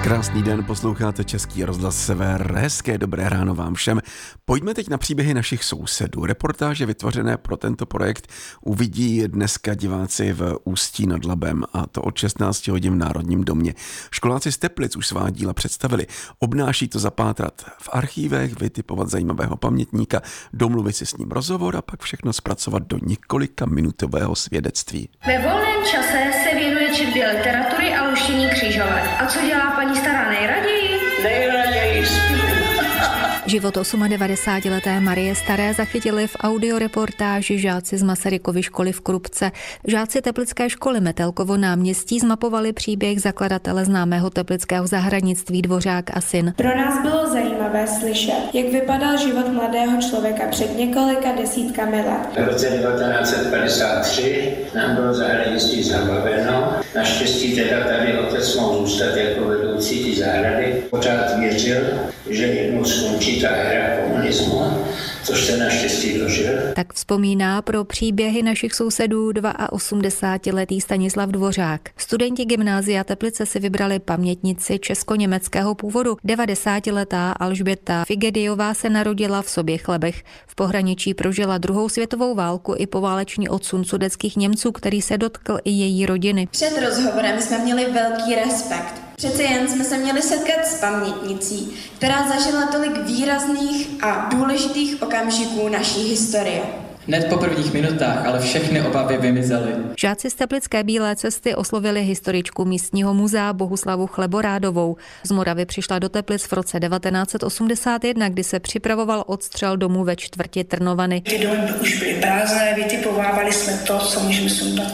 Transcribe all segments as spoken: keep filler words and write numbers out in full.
Krásný den, posloucháte Český rozhlas Sever. Hezké dobré ráno vám všem. Pojďme teď na příběhy našich sousedů. Reportáže vytvořené pro tento projekt uvidí dneska diváci v Ústí nad Labem, a to od šestnácti hodin v Národním domě. Školáci z Teplic už svá díla představili. Obnáší to zapátrat v archívech, vytipovat zajímavého pamětníka, domluvit si s ním rozhovor a pak všechno zpracovat do několika minutového svědectví. Ve volném čase se věnuje četbě literatury a luštění křížové. A co dělá paní stará nejraději? Nejraději spí. Život devadesátiosmileté Marie Staré zachytili v audioreportáži žáci z Masarykovy školy v Krupce. Žáci teplické školy Metelkovo náměstí zmapovali příběh zakladatele známého teplického zahradnictví Dvořák a syn. Pro nás bylo zajímavé slyšet, jak vypadal život mladého člověka před několika desítkami let. V roce devatenáct set padesát tři nám bylo zahradnictví zabaveno. Naštěstí teda tady otec mohl zůstat jako vedoucí ty zahrady. Pořád věřil, že jednou skončí ta éra komunismu, což se naštěstí dožil. Tak vzpomíná pro příběhy našich sousedů osmdesátiletý Stanislav Dvořák. Studenti gymnázia Teplice si vybrali pamětnici česko-německého původu. devadesátiletá Alžběta Figediová se narodila v Soběchlebech. V pohraničí prožila druhou světovou válku i poválečný odsun sudetských Němců, který se dotkl i její rodiny. Před rozhovorem jsme měli velký respekt. Přece jen jsme se měli setkat s pamětnicí, která zažila tolik výrazných a důležitých okamžiků naší historie. Hned po prvních minutách ale všechny obavy vymizely. Žáci z Teplické Bílé cesty oslovili historičku místního muzea Bohuslavu Chleboradovou. Z Moravy přišla do Teplic v roce devatenáct set osmdesát jedna, kdy se připravoval odstřel domů ve čtvrti Trnovany. Ty domy už byly prázdné, vytipovávali jsme to, co můžeme sundat.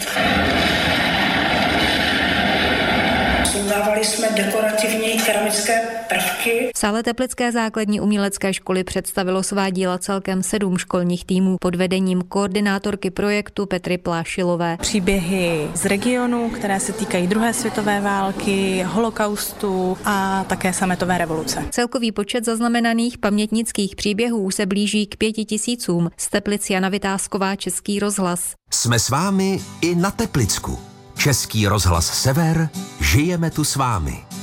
Dávali jsme dekorativní keramické prvky. V sále Teplické základní umělecké školy představilo svá díla celkem sedm školních týmů pod vedením koordinátorky projektu Petry Plášilové. Příběhy z regionu, které se týkají druhé světové války, holokaustu a také sametové revoluce. Celkový počet zaznamenaných pamětnických příběhů se blíží k pěti tisícům. Z Teplic Jana Vytázková, Český rozhlas. Jsme s vámi i na Teplicku. Český rozhlas Sever, žijeme tu s vámi.